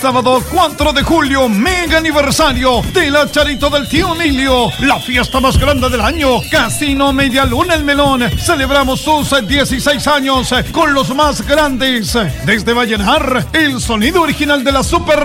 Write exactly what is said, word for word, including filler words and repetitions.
Sábado cuatro de julio, mega aniversario de la Charito del Tío Emilio, la fiesta más grande del año. Casino Media Luna El Melón. Celebramos sus dieciséis años con los más grandes. Desde Vallenar, el sonido original de la Super